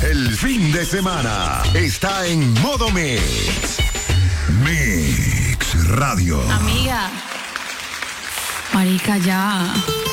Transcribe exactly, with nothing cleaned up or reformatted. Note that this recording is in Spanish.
El fin de semana está en Modo Mix. Mix Radio. Amiga. Marica, ya.